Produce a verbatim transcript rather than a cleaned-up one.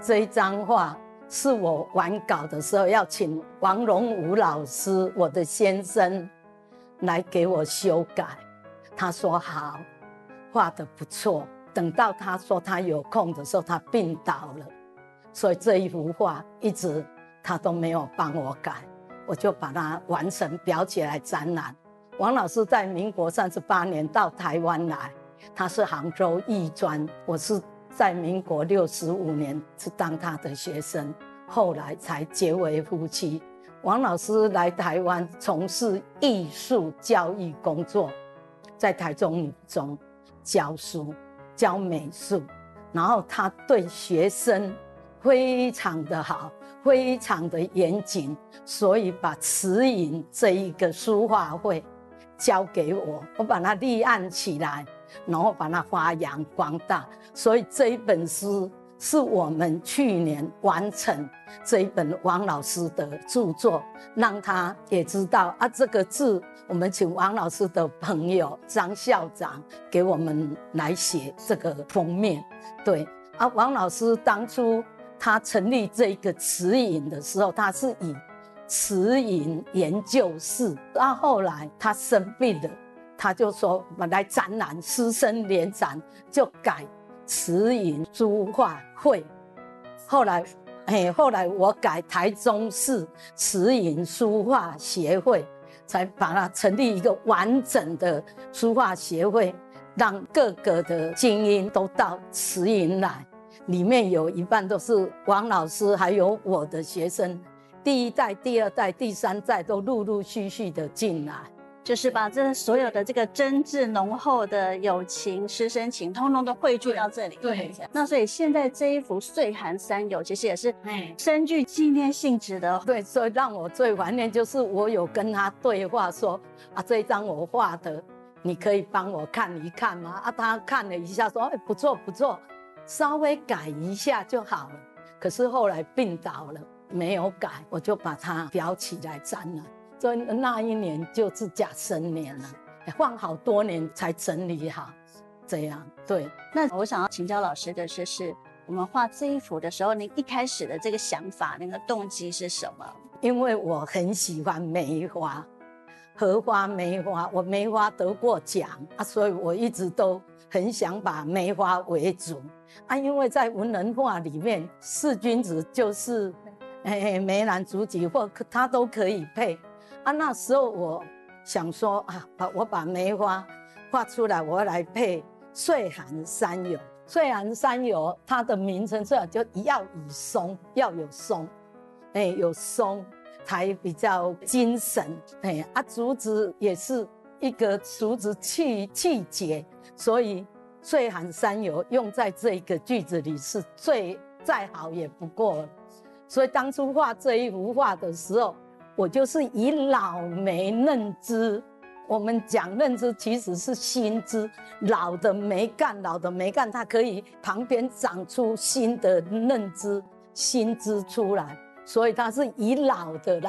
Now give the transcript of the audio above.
这一张画是我完稿的时候要请王荣武老师，我的先生来给我修改。他说好，画得不错。等到他说他有空的时候，他病倒了，所以这一幅画一直他都没有帮我改，我就把它完成裱起来展览。王老师在民国三十八年到台湾来，他是杭州艺专，我是在民国六十五年是当他的学生，后来才结为夫妻。王老师来台湾从事艺术教育工作，在台中女中教书教美术，然后他对学生非常的好，非常的严谨，所以把慈云这一个书画会交给我，我把它立案起来，然后把它发扬光大。所以这一本书是我们去年完成这一本王老师的著作，让他也知道啊，这个字我们请王老师的朋友张校长给我们来写这个封面。对啊，王老师当初他成立这个慈云的时候，他是以慈云研究室，到后来他生病了，他就说来展览，师生联展，就改慈云书画会。后来，哎，后来我改台中市慈云书画协会，才把它成立一个完整的书画协会，让各个的精英都到慈云来。里面有一半都是王老师，还有我的学生，第一代、第二代、第三代都陆陆续续的进来。 就是把这所有的这个真挚浓厚的友情、师生情，通通都汇聚到这里。 对， 那所以现在这一幅《岁寒三友》其实也是深具纪念性质的。 对，所以让我最怀念就是我有跟他对话说啊，这一张我画的，你可以帮我看一看吗？啊，他看了一下说，哎，不错不错，稍微改一下就好了。可是后来病倒了，没有改，我就把它裱起来展览。所以那一年就是甲申年了，放好多年才整理好，这样对。 那我想要请教老师的是，是我们画这一幅的时候，您一开始的这个想法、那个动机是什么？ 因为我很喜欢梅花，荷花、梅花，我梅花得过奖啊，所以我一直都很想把梅花为主啊。因为在文人画里面，四君子就是哎梅兰竹菊或它都可以配。啊，那时候我想说啊，把我把梅花画出来，我要来配岁寒三友。岁寒三友，它的名称是就要以松，要有松，哎，有松才比较精神。哎，啊，竹子也是一个竹子气气节，所以岁寒三友用在这个句子里是最再好也不过了。所以当初画这一幅画的时候，我就是以老梅嫩枝，我们讲嫩枝其实是新枝，老的梅干，老的梅干它可以旁边长出新的嫩枝、新枝出来，所以它是以老的来